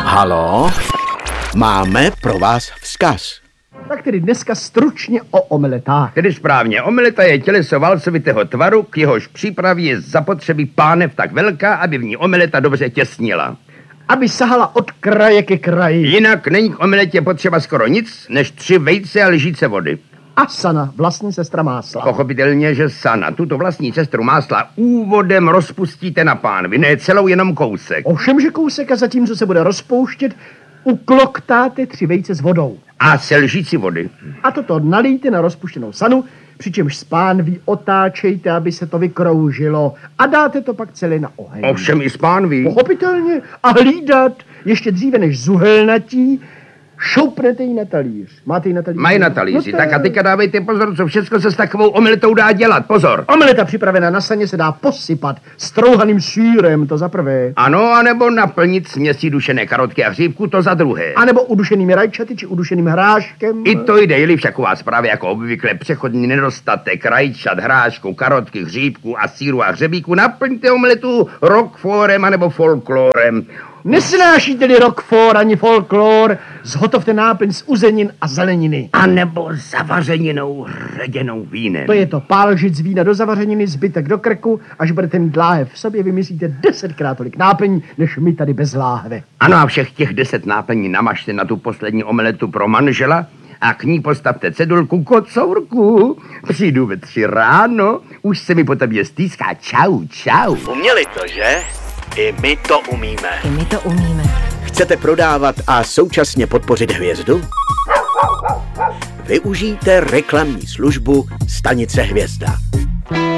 Halo? Máme pro vás vzkaz. Tak tedy dneska stručně o omeletách. Tedy správně, omeleta je těleso valcovitého tvaru, k jehož přípravě je zapotřebí pánev tak velká, aby v ní omeleta dobře těsnila. Aby sahala od kraje ke kraji. Jinak není k omeletě potřeba skoro nic, než 3 vejce a lžíce vody. A sana, vlastní sestra másla. Pochopitelně, že sana, tuto vlastní sestru másla úvodem rozpustíte na pánvi, ne celou, jenom kousek. Ovšem, že kousek a zatímco se bude rozpouštět, ukloktáte 3 vejce s vodou. A se lžíci vody. A toto nalijte na rozpuštěnou sanu, přičemž z pánví otáčejte, aby se to vykroužilo a dáte to pak celé na oheň. Ovšem i z pánví. Pochopitelně. A hlídat, ještě dříve než zuhelnatí, šoupnete ji na talíř. Máte ji na talíři? Mají na talíři, tak a teďka dávejte pozor, co všechno se s takovou omeletou dá dělat, pozor. Omeleta připravená na saně se dá posypat strouhaným sýrem, to za prvé. Ano, anebo naplnit směsí dušené karotky a hříbku, to za druhé. A nebo udušenými rajčaty či udušeným hráškem. I to jde, je-li však u vás právě jako obvykle přechodný nedostatek rajčat, hrášku, karotky, hříbku a sýru a hřebíku, naplňte omeletu roquefortem anebo folklorem. Nesnášíte-li roquefort ani folklor, zhotovte náplň z uzenin a zeleniny. A nebo zavařeninou hreděnou vínem. To je to pálžic vína do zavařeniny, zbytek do krku, až budete mít láhev v sobě, vymyslíte 10krát tolik náplní, než my tady bez láhve. Ano, a všech těch 10 náplní namažte na tu poslední omeletu pro manžela a k ní postavte cedulku kocourku. Přijdu ve 3 ráno, už se mi po tobě stýská. Čau, čau. Uměli to, že? I my to umíme. I my to umíme. Chcete prodávat a současně podpořit hvězdu? Využijte reklamní službu Stanice Hvězda.